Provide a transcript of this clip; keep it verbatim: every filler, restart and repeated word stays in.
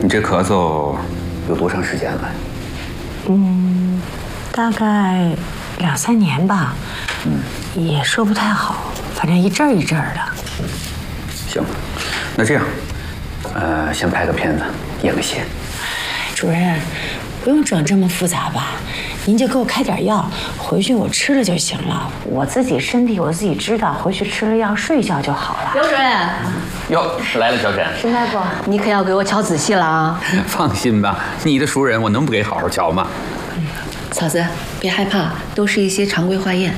你这咳嗽有多长时间了？ 嗯，大概两三年吧。嗯，也说不太好，反正一阵儿一阵儿的。 行，那这样，呃，先拍个片子，验个血。 主任，不用整这么复杂吧？您就给我开点药，回去我吃了就行了。我自己身体我自己知道，回去吃了药睡一觉就好了。 刘主任， 哟，来了，小沈。 沈大夫， 你可要给我瞧仔细了啊！ 放心吧，你的熟人，我能不给好好瞧吗？ 嫂子，别害怕，都是一些常规化验。